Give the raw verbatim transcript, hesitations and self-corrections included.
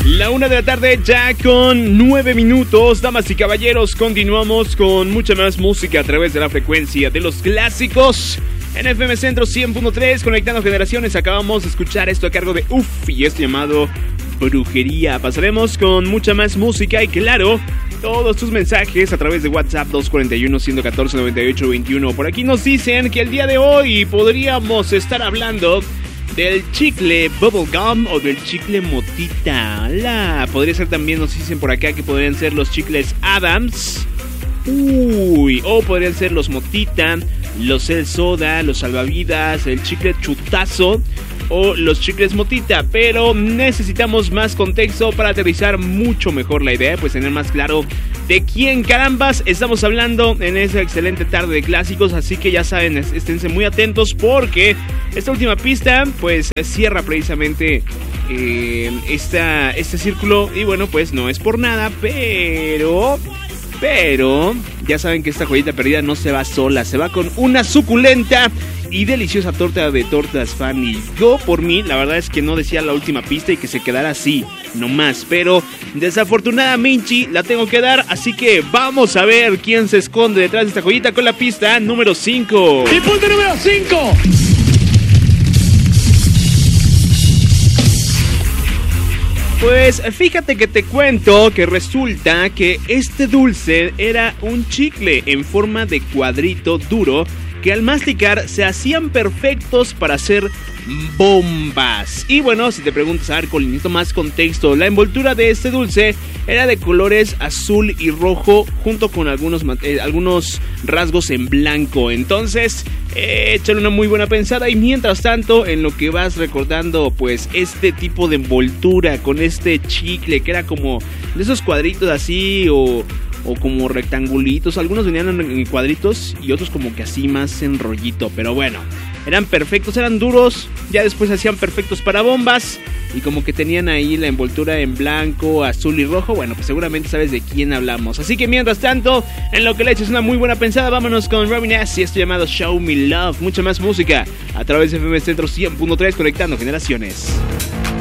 La una de la tarde ya con nueve minutos. Damas y caballeros, continuamos con mucha más música a través de la frecuencia de los clásicos. En F M Centro cien punto tres, conectando generaciones. Acabamos de escuchar esto a cargo de U F y esto llamado Brujería. Pasaremos con mucha más música y claro, todos tus mensajes a través de WhatsApp dos cuatro uno, uno uno cuatro, nueve ocho dos uno. Por aquí nos dicen que el día de hoy podríamos estar hablando del chicle bubblegum o del chicle motita. Hola. Podría ser también, nos dicen por acá, que podrían ser los chicles Adams. Uy, o podrían ser los motita, los el soda, los salvavidas, el chicle chutazo o los chicles motita, pero necesitamos más contexto para aterrizar mucho mejor la idea, pues tener más claro de quién carambas estamos hablando en esa excelente tarde de clásicos. Así que ya saben, esténse muy atentos porque esta última pista pues cierra precisamente eh, esta, este círculo. Y bueno, pues no es por nada, pero... Pero ya saben que esta joyita perdida no se va sola, se va con una suculenta y deliciosa torta de Tortas Fanny. Yo por mí, la verdad es que no decía la última pista y que se quedara así, nomás. Pero desafortunadamente la tengo que dar, así que vamos a ver quién se esconde detrás de esta joyita con la pista número cinco. Y punto número cinco. Pues fíjate que te cuento que resulta que este dulce era un chicle en forma de cuadrito duro que al masticar se hacían perfectos para hacer bombas. Y bueno, si te preguntas, a ver, Colin, necesito más contexto. La envoltura de este dulce era de colores azul y rojo junto con algunos, eh, algunos rasgos en blanco. Entonces, eh, échale una muy buena pensada y mientras tanto, en lo que vas recordando pues este tipo de envoltura con este chicle que era como de esos cuadritos así o... o como rectangulitos, algunos venían en cuadritos y otros como que así más en rollito, pero bueno, eran perfectos, eran duros, ya después se hacían perfectos para bombas y como que tenían ahí la envoltura en blanco, azul y rojo. Bueno, pues seguramente sabes de quién hablamos, así que mientras tanto, en lo que le eches una muy buena pensada, vámonos con Robin S y esto llamado Show Me Love. Mucha más música a través de F M Centro cien punto tres, conectando generaciones.